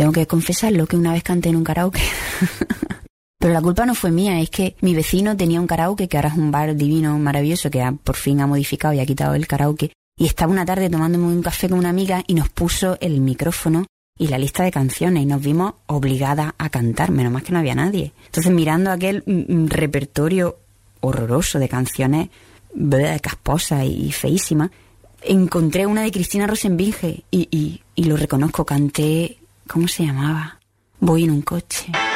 tengo que confesarlo que una vez canté en un karaoke. Pero la culpa no fue mía, es que mi vecino tenía un karaoke, que ahora es un bar divino, maravilloso, que por fin ha modificado y ha quitado el karaoke. Y estaba una tarde tomándome un café con una amiga y nos puso el micrófono y la lista de canciones y nos vimos obligadas a cantar, menos más que no había nadie. Entonces, mirando aquel repertorio horroroso de canciones casposas y feísimas, encontré una de Cristina Rosenvinge y lo reconozco, canté, ¿cómo se llamaba? Voy en un coche.